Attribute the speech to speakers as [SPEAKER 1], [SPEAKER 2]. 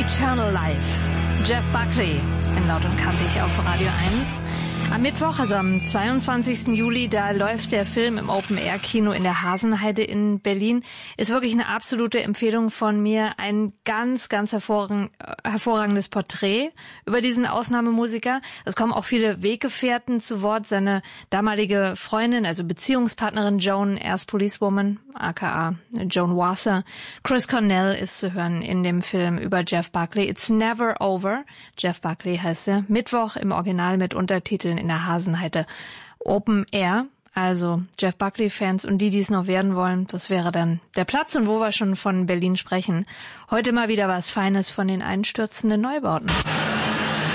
[SPEAKER 1] Eternal Life. Jeff Buckley in Laut und Kantig auf Radio 1. Am Mittwoch, also am 22. Juli, da läuft der Film im Open-Air-Kino in der Hasenheide in Berlin. Ist wirklich eine absolute Empfehlung von mir. Ein ganz, ganz hervorragendes Porträt über diesen Ausnahmemusiker. Es kommen auch viele Weggefährten zu Wort. Seine damalige Freundin, also Beziehungspartnerin Joan, erst Policewoman, aka Joan Wasser. Chris Cornell ist zu hören in dem Film über Jeff Buckley. It's Never Over. Jeff Buckley heißt er. Mittwoch im Original mit Untertiteln in der Hasenheide. Open Air, also Jeff Buckley-Fans und die es noch werden wollen, das wäre dann der Platz. Und wo wir schon von Berlin sprechen, heute mal wieder was Feines von den einstürzenden Neubauten.